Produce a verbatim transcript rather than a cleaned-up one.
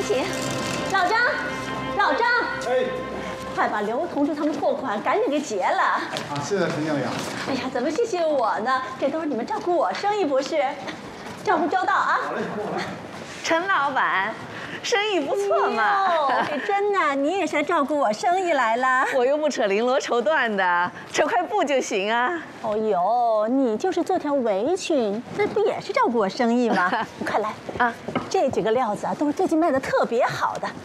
请。老张，老张， 哎， 快把刘同志他们货款赶紧给结了。 啊，是的，陈经理。 哎呀，怎么谢谢我呢？这都是你们照顾我生意不是？照顾周到啊！ 好嘞，好嘞。 陈老板，生意不错嘛。 哎，真的，你也是来照顾我生意来了。 我又不扯绫罗绸缎的，扯块布就行啊。 哦呦，你就是做条围裙，那不也是照顾我生意吗？你快来啊！这几个料子啊，都是最近卖的特别好的，